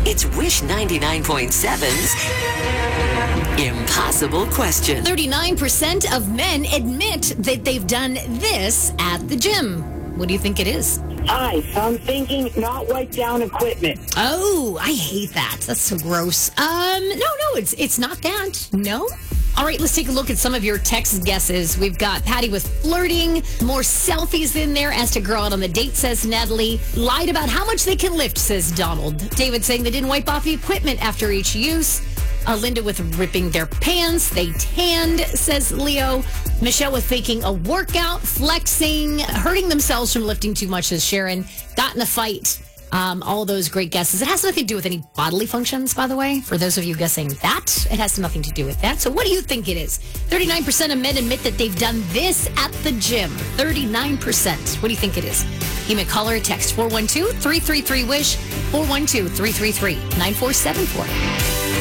It's Wish 99.7's Impossible Question. 39% of men admit that they've done this at the gym. What do you think it is? I'm thinking not wipe down equipment. Oh, I hate that. That's so gross. No, it's not that. No. All right, let's take a look at some of your text guesses. We've got Patty with flirting, more selfies in there, asked a girl out on the date, says Natalie. Lied about how much they can lift, says Donald. David saying they didn't wipe off the equipment after each use. Linda with ripping their pants. They tanned, says Leo. Michelle with faking a workout, flexing, hurting themselves from lifting too much, says Sharon. Got in a fight. All those great guesses. It has nothing to do with any bodily functions, by the way. For those of you guessing that, it has nothing to do with that. So what do you think it is? 39% of men admit that they've done this at the gym. 39%. What do you think it is? You may call or text 412-333-WISH, 412-333-9474.